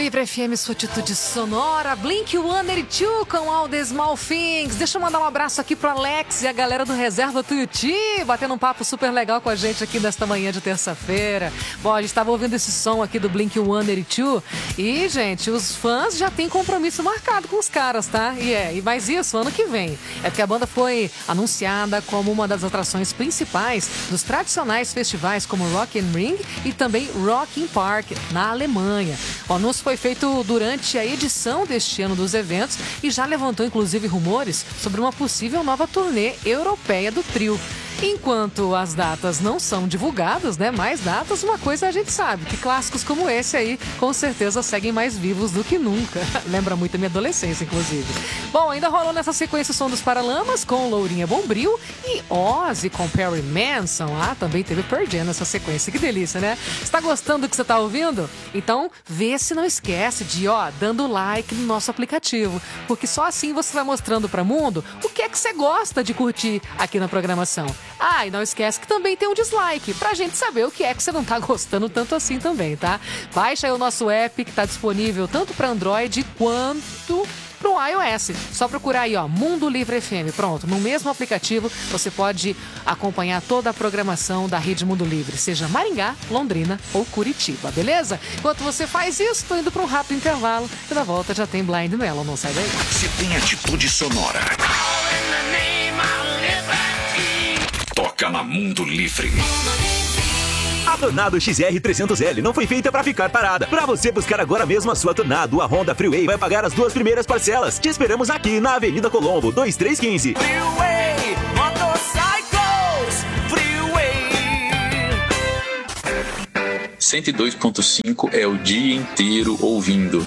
Livre FM, sua atitude sonora. Blink-182 com All the Small Things. Deixa eu mandar um abraço aqui pro Alex e a galera do Reserva Tuiuti, batendo um papo super legal com a gente aqui nesta manhã de terça-feira. Bom, a gente estava ouvindo esse som aqui do Blink-182 e, gente, os fãs já têm compromisso marcado com os caras, tá? E mais isso, ano que vem. É porque a banda foi anunciada como uma das atrações principais dos tradicionais festivais como Rock am Ring e também Rock in Park, na Alemanha. O anúncio foi feito durante a edição deste ano dos eventos e já levantou inclusive rumores sobre uma possível nova turnê europeia do trio. Enquanto as datas não são divulgadas, né? Mais datas, uma coisa a gente sabe, que clássicos como esse aí, com certeza seguem mais vivos do que nunca. Lembra muito a minha adolescência, inclusive. Bom, ainda rolou nessa sequência o som dos Paralamas com Lourinha Bombril e Ozzy com Perry Manson. Ah, também teve Pearl Jam nessa sequência. Que delícia, né? Está gostando do que você está ouvindo? Então, vê se não esquece de, dando like no nosso aplicativo, porque só assim você vai mostrando para o mundo o que é que você gosta de curtir aqui na programação. Ah, e não esquece que também tem um dislike, pra gente saber o que é que você não tá gostando tanto assim também, tá? Baixa aí o nosso app que tá disponível tanto para Android quanto pro iOS. Só procurar aí, Mundo Livre FM. Pronto, no mesmo aplicativo você pode acompanhar toda a programação da Rede Mundo Livre, seja Maringá, Londrina ou Curitiba, beleza? Enquanto você faz isso, tô indo para um rápido intervalo e na volta já tem Blind Melon, não sai daí. Se tem atitude sonora, toca na Mundo Livre. A Tornado XR300L não foi feita para ficar parada. Para você buscar agora mesmo a sua Tornado, a Honda Freeway vai pagar as 2 primeiras parcelas. Te esperamos aqui na Avenida Colombo, 2315. Freeway, Motorcycles, Freeway. 102.5 é o dia inteiro ouvindo.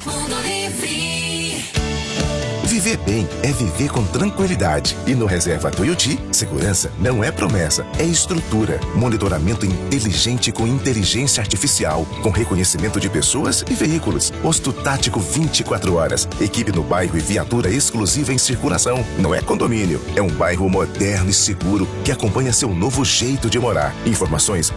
Viver bem é viver com tranquilidade. E no Reserva Tuiuti, segurança não é promessa, é estrutura. Monitoramento inteligente com inteligência artificial, com reconhecimento de pessoas e veículos. Posto tático 24 horas. Equipe no bairro e viatura exclusiva em circulação. Não é condomínio, é um bairro moderno e seguro que acompanha seu novo jeito de morar. Informações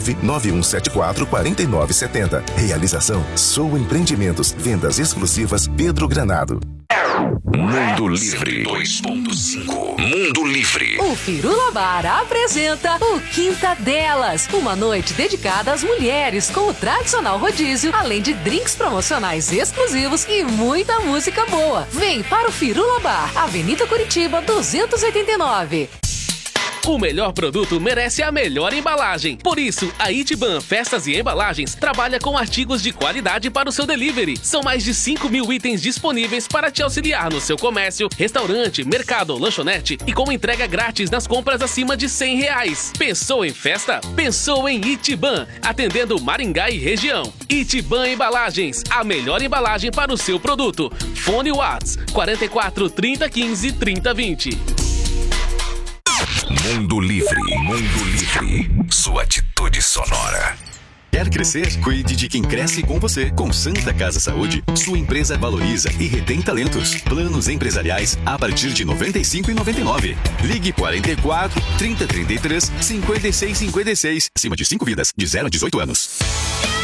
991744970. Realização Sou Empreendimentos. Vendas exclusivas Pedro Granado. Mundo Livre 2.5. Mundo Livre. O Firula Bar apresenta o Quinta Delas, uma noite dedicada às mulheres com o tradicional rodízio, além de drinks promocionais exclusivos e muita música boa. Vem para o Firula Bar, Avenida Curitiba 289. O melhor produto merece a melhor embalagem. Por isso, a Itiban Festas e Embalagens trabalha com artigos de qualidade para o seu delivery. São mais de 5.000 itens disponíveis para te auxiliar no seu comércio, restaurante, mercado ou lanchonete e com entrega grátis nas compras acima de R$100. Pensou em festa? Pensou em Itiban, atendendo Maringá e região. Itiban Embalagens, a melhor embalagem para o seu produto. Fone Whats 44 30 15 30 20. Mundo Livre. Mundo Livre. Sua atitude sonora. Quer crescer? Cuide de quem cresce com você. Com Santa Casa Saúde, sua empresa valoriza e retém talentos. Planos empresariais a partir de R$ 95,99. Ligue 44 30 33 56 56. Acima de 5 vidas, de 0 a 18 anos.